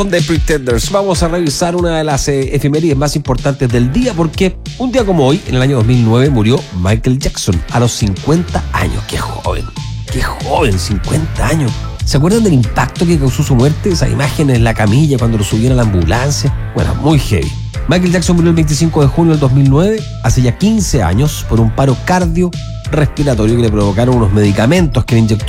The Pretenders. Vamos a revisar una de las efemérides más importantes del día, porque un día como hoy, en el año 2009, murió Michael Jackson a los 50 años. ¡Qué joven! 50 años. ¿Se acuerdan del impacto que causó su muerte? Esa imagen en la camilla cuando lo subieron a la ambulancia. Bueno, muy heavy. Michael Jackson murió el 25 de junio del 2009, hace ya 15 años, por un paro cardiorrespiratorio que le provocaron unos medicamentos que le inyectó